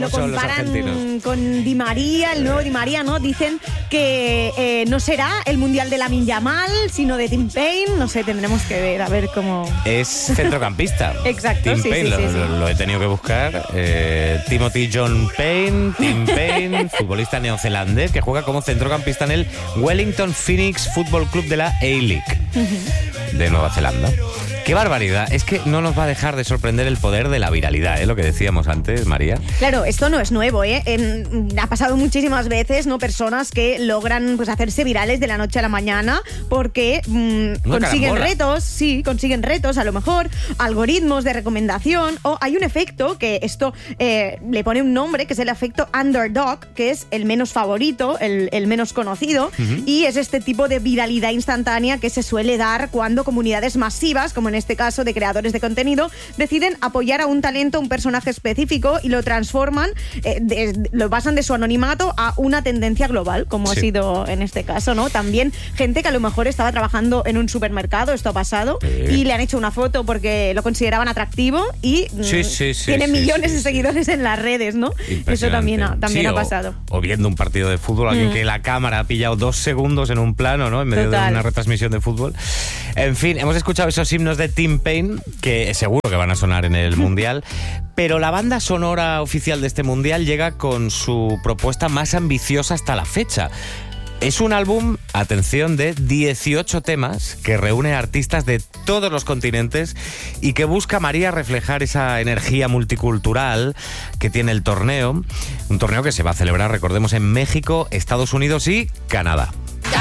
Lo Son los comparan argentinos. con Di María, el nuevo Di María, ¿no? Dicen que no será el mundial de Lamine Yamal, sino de Tim Payne. No sé, tendremos que ver, a ver cómo... Es centrocampista. Exacto, Tim sí, Payne, sí, sí. lo he tenido que buscar. Timothy John Payne, Tim Payne, futbolista neozelandés que juega como centrocampista en el Wellington Phoenix Football Club de la A-League de Nueva Zelanda. ¡Qué barbaridad! Es que no nos va a dejar de sorprender el poder de la viralidad, lo que decíamos antes, María. Claro, esto no es nuevo, ¿eh? Ha pasado muchísimas veces, ¿no? Personas que logran pues hacerse virales de la noche a la mañana porque consiguen retos, a lo mejor, algoritmos de recomendación, o hay un efecto que esto le pone un nombre, que es el efecto underdog, que es el menos favorito, el menos conocido, y es este tipo de viralidad instantánea que se suele dar cuando comunidades masivas, como en este caso de creadores de contenido, deciden apoyar a un talento, un personaje específico y lo transforman, lo pasan de su anonimato a una tendencia global, como ha sido en este caso, ¿no? También gente que a lo mejor estaba trabajando en un supermercado, esto ha pasado, y le han hecho una foto porque lo consideraban atractivo y tiene millones de seguidores en las redes, ¿no? Eso también ha pasado. O viendo un partido de fútbol, alguien que la cámara ha pillado 2 segundos en un plano, ¿no? En medio de una retransmisión de fútbol. En fin, hemos escuchado esos himnos de Tim Payne, que seguro que van a sonar en el Mundial, pero la banda sonora oficial de este Mundial llega con su propuesta más ambiciosa hasta la fecha. Es un álbum, atención, de 18 temas que reúne a artistas de todos los continentes y que busca, María, reflejar esa energía multicultural que tiene el torneo. Un torneo que se va a celebrar, recordemos, en México, Estados Unidos y Canadá.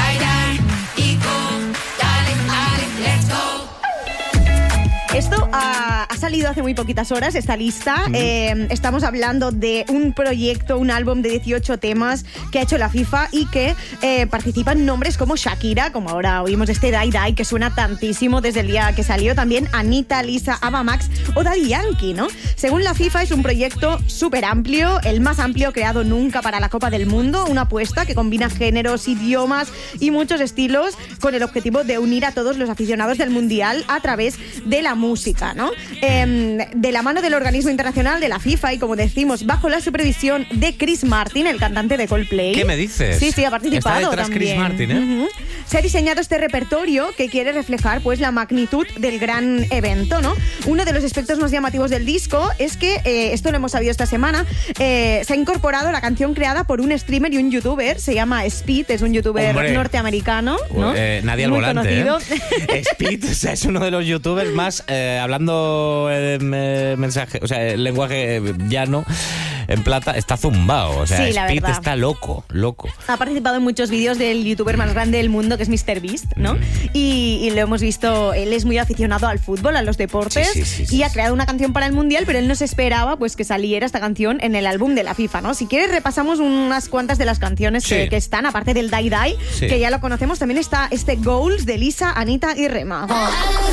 Esto ha salido hace muy poquitas horas, esta lista. Estamos hablando de un proyecto, un álbum de 18 temas que ha hecho la FIFA y que participan nombres como Shakira, como ahora oímos este Die Die, que suena tantísimo desde el día que salió. También Anita, Lisa, Ava Max o Daddy Yankee, ¿no? Según la FIFA es un proyecto súper amplio, el más amplio creado nunca para la Copa del Mundo. Una apuesta que combina géneros, idiomas y muchos estilos con el objetivo de unir a todos los aficionados del Mundial a través de la música, ¿no? De la mano del organismo internacional de la FIFA y, como decimos, bajo la supervisión de Chris Martin, el cantante de Coldplay. ¿Qué me dices? Sí, ha participado. Está detrás también. Chris Martin, ¿eh? Se ha diseñado este repertorio que quiere reflejar pues la magnitud del gran evento, ¿no? Uno de los aspectos más llamativos del disco es que, esto lo hemos sabido esta semana, se ha incorporado la canción creada por un streamer y un youtuber, se llama Speed, es un youtuber norteamerano, ¿no? Nadie al muy volante, conocido. Speed, o sea, es uno de los youtubers más hablando mensaje, o sea, el lenguaje llano, en plata, está zumbao. O sea, sí, Speed está loco. Ha participado en muchos vídeos del youtuber más grande del mundo, que es MrBeast, ¿no? Y lo hemos visto, él es muy aficionado al fútbol, a los deportes, y ha creado una canción para el Mundial, pero él no se esperaba pues que saliera esta canción en el álbum de la FIFA, ¿no? Si quieres repasamos unas cuantas de las canciones que están, aparte del Die Die, que ya lo conocemos. También está este Goals de Lisa, Anita y Rema.